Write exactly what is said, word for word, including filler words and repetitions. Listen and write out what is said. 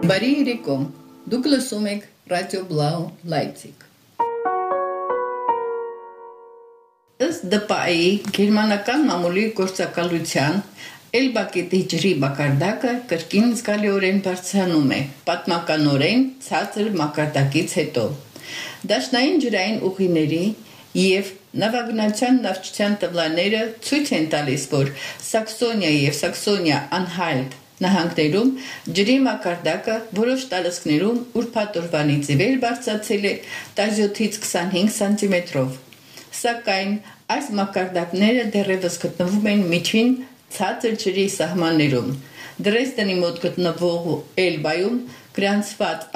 Բարի երեկո, դուք լսում եք Ռադիո Բլաու Լայպցիգ։ Ըստ դ պ ա-ի գերմանական մամուլի գործակալության Էլբակի ջրի մակարդակը կրկին զգալիորեն բարձրանում է, պատմականորեն ցածր մակարդակից հետո։ Դաշնային ջրային ուղիների և նավագնացության նավթության տվյալները ցույց են տալիս, որ Սաքսոնիա և Սաքսոնիա-Անհալտ նահանգներում ջրի մակարդակը որոշ տարածքներում ուրբաթ օրվանից ի վեր բարձրացել է տասնյոթից քսանհինգ սանտիմետրով, սակայն այս մակարդակները դեռևս գտնվում են միջին ցածր ջրի սահմաններում։ Դրեզդենի մոտ գտնվող Էլբայում գրանցված